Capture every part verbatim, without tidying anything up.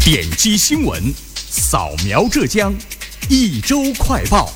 点击新闻，扫描浙江，一周快报。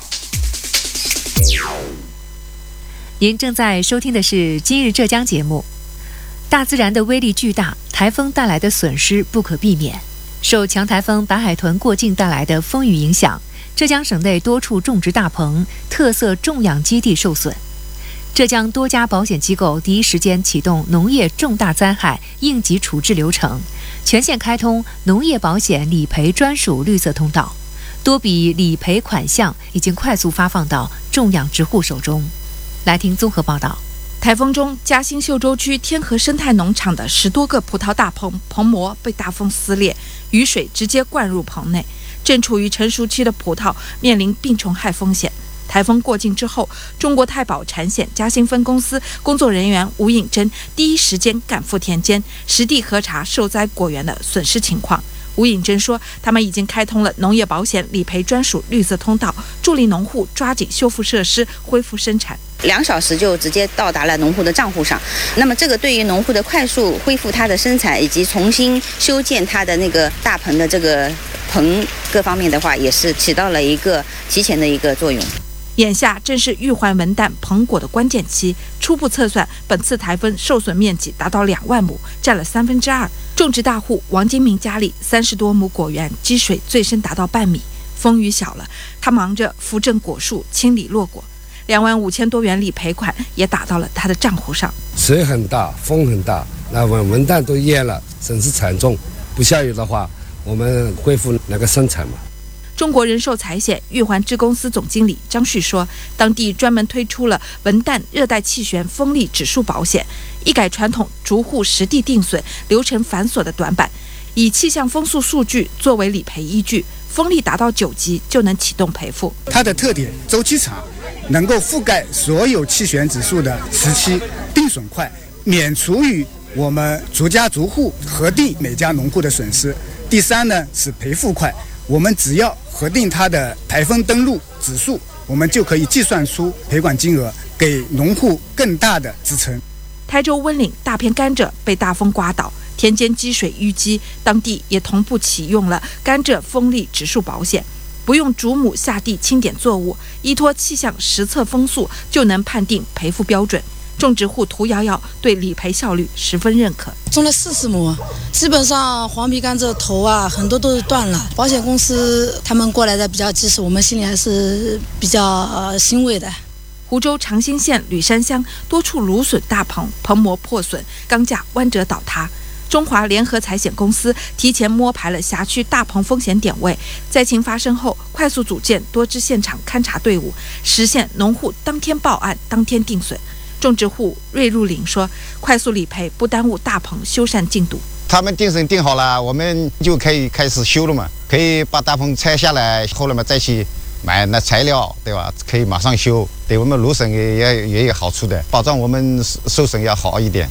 您正在收听的是今日浙江节目。大自然的威力巨大，台风带来的损失不可避免。受强台风白海豚过境带来的风雨影响，浙江省内多处种植大棚、特色种养基地受损。浙江多家保险机构第一时间启动农业重大灾害应急处置流程，全线开通农业保险理赔专属绿色通道，多笔理赔款项已经快速发放到种养殖户手中。来听综合报道。 台风中，嘉兴秀洲区天河生态农场的十多个葡萄大棚棚膜被大风撕裂，雨水直接灌入棚内，正处于成熟期的葡萄面临病虫害风险。台风过境之后，中国太保产险嘉兴分公司工作人员吴颖珍第一时间赶赴田间，实地核查受灾果园的损失情况。吴颖珍说，他们已经开通了农业保险理赔专属绿色通道，助力农户抓紧修复设施，恢复生产。 两小时就直接到达了农户的账户上。那么这个对于农户的快速恢复它的生产，以及重新修建它的那个大棚的这个棚各方面的话，也是起到了一个提前的一个作用。 眼下正是玉环文旦棚果的关键期，初步测算，本次台风受损面积达到两万亩，占了三分之二。种植大户王金明家里三十多亩果园积水最深达到半米，风雨小了，他忙着扶正果树，清理落果。两万五千多元理赔款也打到了他的账户上。 水很大，风很大，那文文旦都淹了，损失惨重。不下雨的话，我们恢复那个生产嘛。 中国人寿财险玉环支公司总经理张旭说，当地专门推出了文旦热带气旋风力指数保险，一改传统逐户实地定损、流程繁琐的短板，以气象风速数据作为理赔依据，风力达到九级就能启动赔付。 它的特点周期长，能够覆盖所有气旋指数的时期，定损快，免除于我们逐家逐户核定每家农户的损失。第三呢是赔付快，我们只要核定它的台风登陆指数，我们就可以计算出赔款金额，给农户更大的支撑。 台州温岭大片甘蔗被大风刮倒，田间积水淤积，当地也同步启用了甘蔗风力指数保险，不用主母下地清点作物，依托气象实测风速就能判定赔付标准。种植户涂瑶瑶对理赔效率十分认可。 种了四十亩，基本上黄皮甘蔗头啊很多都是断了，保险公司他们过来的比较及时，我们心里还是比较、呃、欣慰的。 湖州长兴县吕山乡多处芦笋大棚棚膜破损，钢架弯折倒塌。中华联合财险公司提前摸排了辖区大棚风险点位，灾情发生后快速组建多支现场勘查队伍，实现农户当天报案当天定损。种植户瑞入岭说，快速理赔不耽误大棚修缮进度。 他们定损定好了，我们就可以开始修了嘛，可以把大棚拆下来，后来嘛再去买那材料，对吧？可以马上修，对我们芦笋也也也有好处的，保障我们受损要好一点。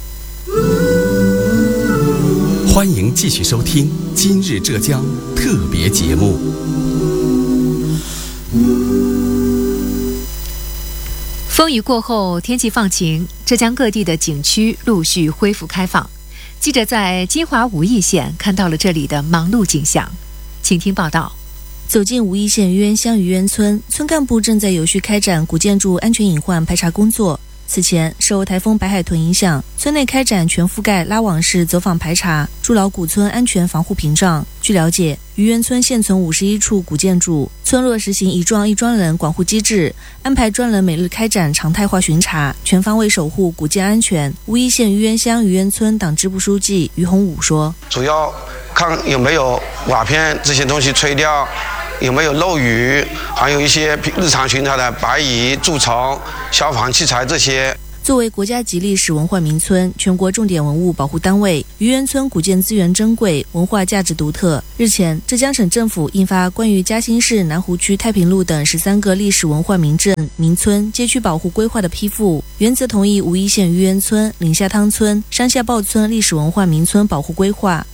欢迎继续收听今日浙江特别节目。 风雨过后，天气放晴，浙江各地的景区陆续恢复开放。记者在金华武义县看到了这里的忙碌景象，请听报道。 走进武义县渔源乡渔源村，村干部正在有序开展古建筑安全隐患排查工作。此前，受台风白海豚影响，村内开展全覆盖拉网式走访排查，筑牢古村安全防护屏障。据了解，渔源村现存五十一处古建筑，村落实行一幢一桩人管护机制，安排专人每日开展常态化巡查，全方位守护古建安全。武义县渔源乡渔源村党支部书记于洪武说：“ 主要看有没有瓦片这些东西吹掉，有没有漏雨，还有一些日常巡查的白蚁、蛀虫、消防器材这些。” 作为国家级历史文化名村、全国重点文物保护单位，渔源村古建资源珍贵，文化价值独特。日前，浙江省政府印发关于嘉兴市南湖区太平路等十三个历史文化名镇、名村、街区保护规划的批复，原则同意武义县渔源村、岭下汤村、山下坝村历史文化名村保护规划。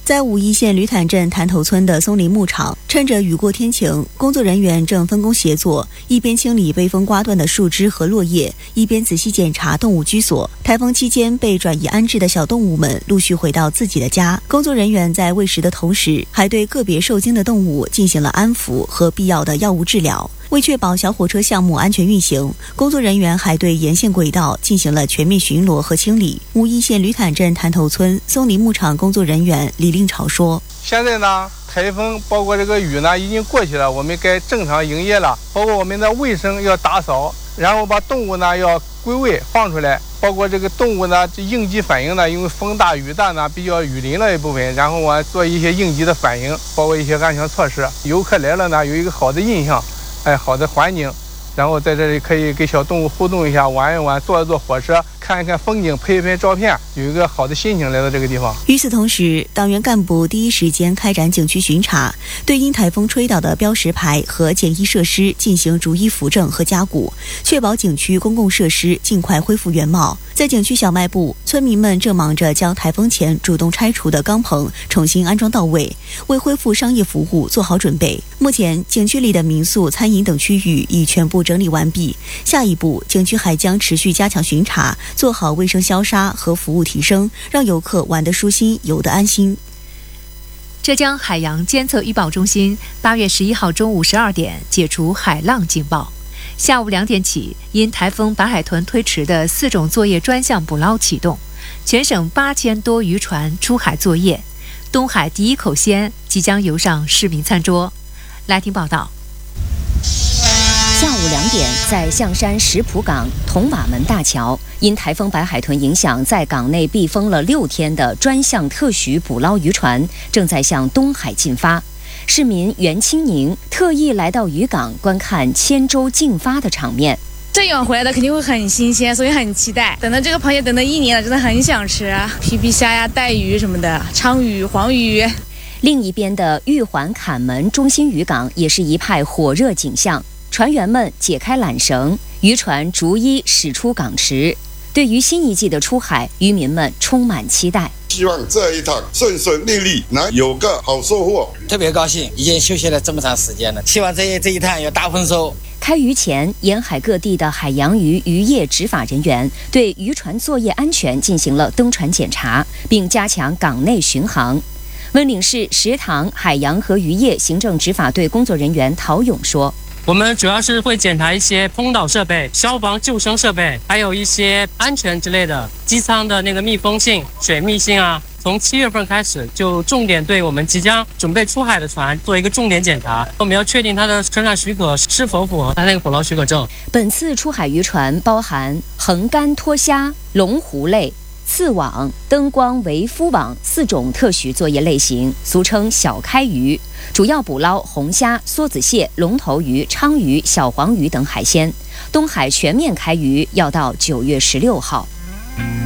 在武义县吕坦镇潭头村的松林牧场，趁着雨过天晴，工作人员正分工协作，一边清理被风刮断的树枝和落叶，一边仔细检查动物居所。台风期间被转移安置的小动物们陆续回到自己的家。工作人员在喂食的同时，还对个别受惊的动物进行了安抚和必要的药物治疗。为确保小火车项目安全运行，工作人员还对沿线轨道进行了全面巡逻和清理。武义县吕坦镇潭头村松林牧场工作人员李令朝说：“ 现在呢，台风包括这个雨呢已经过去了，我们该正常营业了。包括我们的卫生要打扫，然后把动物呢要归位放出来。包括这个动物呢，这应急反应呢，因为风大雨大呢，比较雨淋了一部分，然后我做一些应急的反应，包括一些安全措施。游客来了呢，有一个好的印象。”哎，好的环境，然后在这里可以跟小动物互动一下，玩一玩，坐一坐火车，看一看风景，拍一拍照片，有一个好的心情来到这个地方。 与此同时，党员干部第一时间开展景区巡查，对因台风吹倒的标识牌和简易设施进行逐一扶正和加固，确保景区公共设施尽快恢复原貌。在景区小卖部，村民们正忙着将台风前主动拆除的钢棚重新安装到位，为恢复商业服务做好准备。目前，景区里的民宿、餐饮等区域已全部整理完毕。下一步，景区还将持续加强巡查，做好卫生消杀和服务提升，让游客玩得舒心，游得安心。 浙江海洋监测预报中心八月十一号中午十二点解除海浪警报。下午两点起，因台风白海豚推迟的四种作业专项捕捞启动，全省八千多渔船出海作业，东海第一口鲜即将游上市民餐桌。来听报道。 下午两点，在象山石浦港铜瓦门大桥，因台风白海豚影响，在港内闭封了六天的专项特许捕捞渔船正在向东海进发。市民袁清宁特意来到渔港观看千舟竞发的场面。 这样回来的肯定会很新鲜，所以很期待。等到这个螃蟹等了一年了，真的很想吃皮皮虾呀、带鱼什么的，鲳鱼、黄鱼。 另一边的玉环坎门中心渔港也是一派火热景象，船员们解开缆绳，渔船逐一驶出港池。对于新一季的出海，渔民们充满期待。 希望这一趟顺顺利利，能有个好收获。 特别高兴，已经休息了这么长时间了，希望这这一趟有大丰收。 开渔前，沿海各地的海洋渔渔业执法人员对渔船作业安全进行了登船检查，并加强港内巡航。温岭市石塘海洋和渔业行政执法队工作人员陶勇说：“ 我们主要是会检查一些通导设备、消防救生设备，还有一些安全之类的，机舱的那个密封性、水密性啊。从七月份开始，就重点对我们即将准备出海的船做一个重点检查。我们要确定它的生产许可是否符合它那个捕捞许可证。” 本次出海渔船包含横竿脱虾、龙湖类、刺网、灯光围夫网四种特许作业类型，俗称小开鱼，主要捕捞红虾、梭子蟹、龙头鱼、鲳鱼、小黄鱼等海鲜。东海全面开渔要到九月十六号。